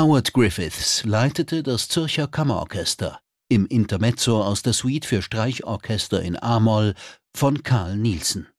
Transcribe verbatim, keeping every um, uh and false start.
Howard Griffiths leitete das Zürcher Kammerorchester im Intermezzo aus der Suite für Streichorchester in a-Moll von Carl Nielsen.